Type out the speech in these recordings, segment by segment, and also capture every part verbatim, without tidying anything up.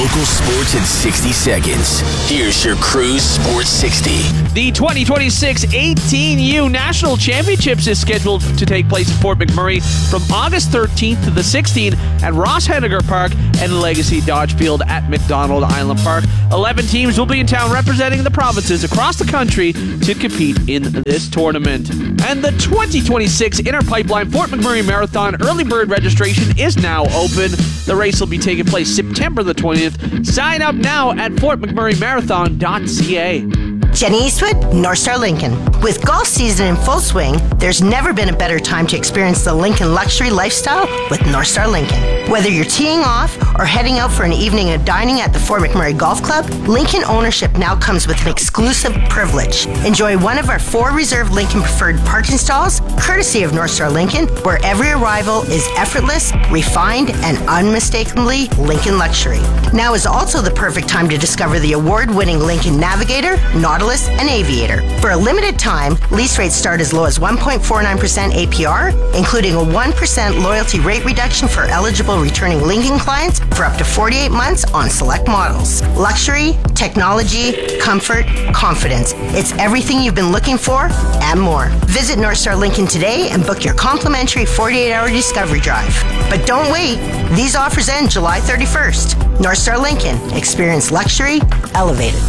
Local sports in sixty seconds. Here's your Cruise Sports sixty. The twenty twenty-six eighteen U National Championships is scheduled to take place in Fort McMurray from August thirteenth to the sixteenth at Ross Henniger Park and Legacy Dodge Field at McDonald Island Park. eleven teams will be in town representing the provinces across the country to compete in this tournament. And the twenty twenty-six Inner Pipeline Fort McMurray Marathon early bird registration is now open. The race will be taking place September the twentieth. Sign up now at fort mcmurray marathon dot c a. Jenny Eastwood, North Star Lincoln. With golf season in full swing, there's never been a better time to experience the Lincoln luxury lifestyle with North Star Lincoln. Whether you're teeing off or heading out for an evening of dining at the Fort McMurray Golf Club, Lincoln ownership now comes with an exclusive privilege. Enjoy one of our four reserved Lincoln preferred parking stalls, courtesy of North Star Lincoln, where every arrival is effortless, refined, and unmistakably Lincoln luxury. Now is also the perfect time to discover the award-winning Lincoln Navigator, Nautilus, and Aviator. For a limited time, lease rates start as low as one point four nine percent A P R, including a one percent loyalty rate reduction for eligible returning Lincoln clients for up to forty-eight months on select models. Luxury, technology, comfort, confidence. It's everything you've been looking for and more. Visit North Star Lincoln today and book your complimentary forty-eight hour discovery drive. But don't wait. These offers end July thirty-first. North Star Lincoln. Experience luxury elevated.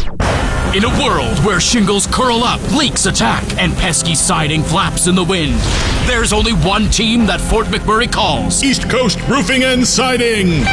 In a world where shingles curl up, leaks attack, and pesky siding flaps in the wind, there's only one team that Fort McMurray calls East Coast Roofing and Siding.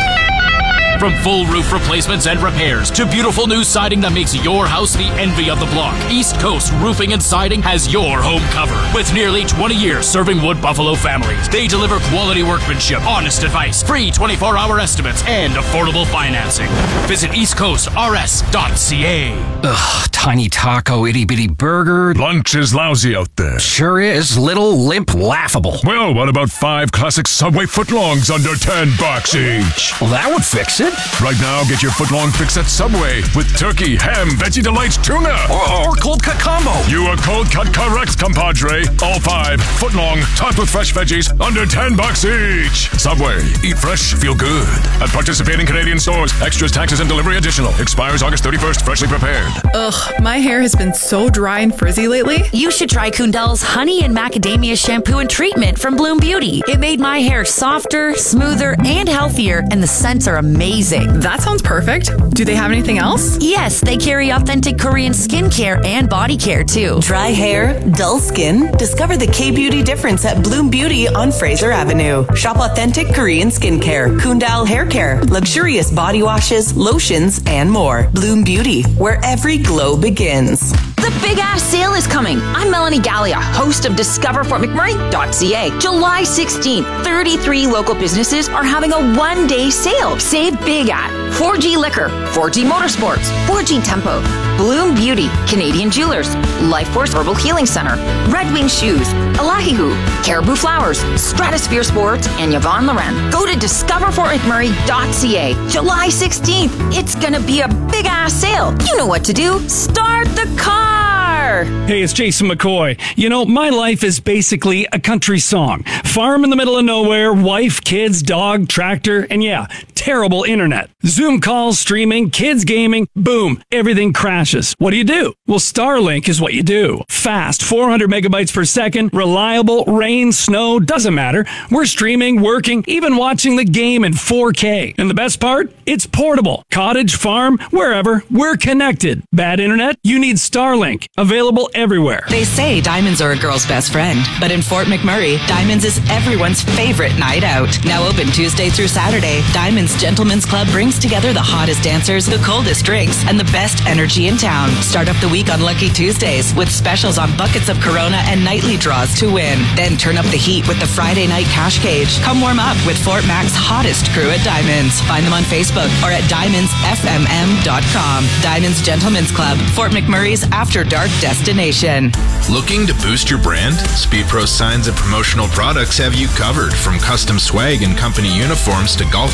From full roof replacements and repairs to beautiful new siding that makes your house the envy of the block, East Coast Roofing and Siding has your home covered. With nearly twenty years serving Wood Buffalo families, they deliver quality workmanship, honest advice, free twenty-four hour estimates, and affordable financing. Visit east coast r s dot c a. Ugh, tiny taco, itty bitty burger. Lunch is lousy out there. Sure is. Little, limp, laughable. Well, what about five classic Subway footlongs under ten bucks each? Well, that would fix it. Right now, get your footlong fix at Subway with turkey, ham, veggie delights, tuna. Or, or cold cut combo. You are cold cut correct, compadre. All five footlong, topped with fresh veggies, under ten bucks each. Subway, eat fresh, feel good. At participating Canadian stores, extras, taxes, and delivery additional. Expires August thirty-first, freshly prepared. Ugh, my hair has been so dry and frizzy lately. You should try Kundal's Honey and Macadamia Shampoo and Treatment from Bloom Beauty. It made my hair softer, smoother, and healthier, and the scents are amazing. That sounds perfect. Do they have anything else? Yes, they carry authentic Korean skincare and body care too. Dry hair, dull skin? Discover the K-Beauty difference at Bloom Beauty on Fraser Avenue. Shop authentic Korean skincare, Kundal hair care, luxurious body washes, lotions, and more. Bloom Beauty, where every glow begins. The big ass sale is coming. I'm Melanie Gallia, host of discover fort mcmurray dot c a. July sixteenth, thirty-three local businesses are having a one-day sale. Save big at four G Liquor, four G Motorsports, four G Tempo, Bloom Beauty, Canadian Jewelers, Life Force Herbal Healing Center, Red Wing Shoes, Elahihu, Caribou Flowers, Stratosphere Sports, and Yvonne Loren. Go to discover fort mcmurray dot c a. July sixteenth. It's gonna be a big ass sale. You know what to do. Start the car. Hey, it's Jason McCoy. You know, my life is basically a country song. Farm in the middle of nowhere, wife, kids, dog, tractor, and yeah, terrible internet. Zoom calls, streaming, kids gaming, boom, everything crashes. What do you do? Well, Starlink is what you do. Fast, four hundred megabytes per second, reliable, rain, snow, doesn't matter. We're streaming, working, even watching the game in four K. And the best part? It's portable. Cottage, farm, wherever, we're connected. Bad internet? You need Starlink. Available everywhere. They say diamonds are a girl's best friend, but in Fort McMurray, Diamonds is everyone's favorite night out. Now open Tuesday through Saturday, Diamonds Gentlemen's Club brings together the hottest dancers, the coldest drinks, and the best energy in town. Start up the week on Lucky Tuesdays with specials on buckets of Corona and nightly draws to win. Then turn up the heat with the Friday night cash cage. Come warm up with Fort Mac's hottest crew at Diamonds. Find them on Facebook or at diamonds f m m dot com. Diamonds Gentlemen's Club, Fort McMurray's after dark destination. Looking to boost your brand? Speed Pro Signs and Promotional Products have you covered, from custom swag and company uniforms to golf balls and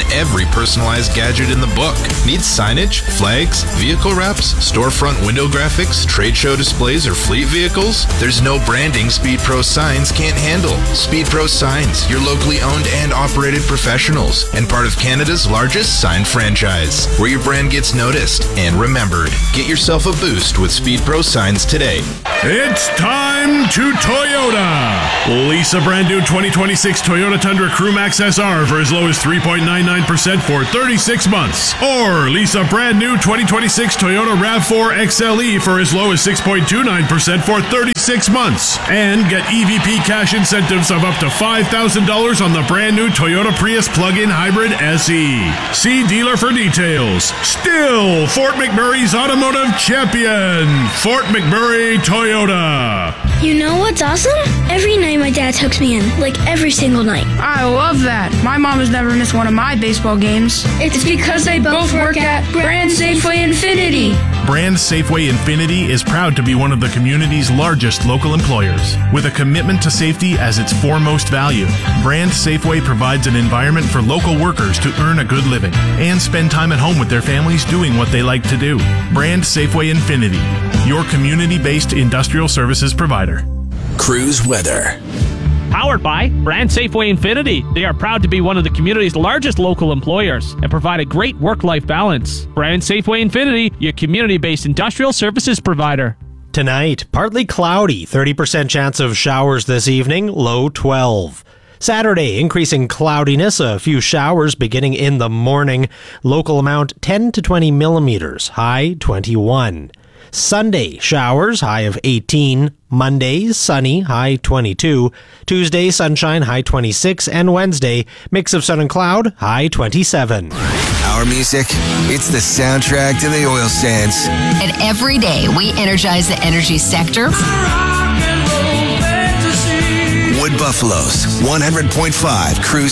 every personalized gadget in the book. Need signage, flags, vehicle wraps, storefront window graphics, trade show displays, or fleet vehicles? There's no branding Speed Pro Signs can't handle. Speed Pro Signs, your locally owned and operated professionals, and part of Canada's largest sign franchise, where your brand gets noticed and remembered. Get yourself a boost with Speed Pro Signs today. It's time to Toyota. Lease a brand new twenty twenty-six Toyota Tundra Crew Max S R for as low as three point nine nine percent for thirty-six months. Or lease a brand new twenty twenty-six Toyota RAV four X L E for as low as six point two nine percent for thirty-six months. And get E V P cash incentives of up to five thousand dollars on the brand new Toyota Prius Plug-in Hybrid S E. See dealer for details. Still Fort McMurray's automotive champion, Fort McMurray Toyota. You know what's awesome? Every night my dad tucks me in, like every single night. I love that. My mom has never missed one of my baseball games. It's because they both work at Brand Safeway Infinity. Brand Safeway Infinity is proud to be one of the community's largest local employers, with a commitment to safety as its foremost value. Brand Safeway provides an environment for local workers to earn a good living and spend time at home with their families doing what they like to do. Brand Safeway Infinity, your community-based industrial services provider. Cruise weather. Powered by Brand Safeway Infinity. They are proud to be one of the community's largest local employers and provide a great work-life balance. Brand Safeway Infinity, your community-based industrial services provider. Tonight, partly cloudy, thirty percent chance of showers this evening, low twelve. Saturday, increasing cloudiness, a few showers beginning in the morning, local amount ten to twenty millimeters, high twenty-one. Sunday, showers, high of eighteen. Monday, sunny, high twenty-two. Tuesday, sunshine, high twenty-six. And Wednesday, mix of sun and cloud, high twenty-seven. Our music, it's the soundtrack to the oil sands. And every day, we energize the energy sector. Wood Buffalo's one hundred point five Cruise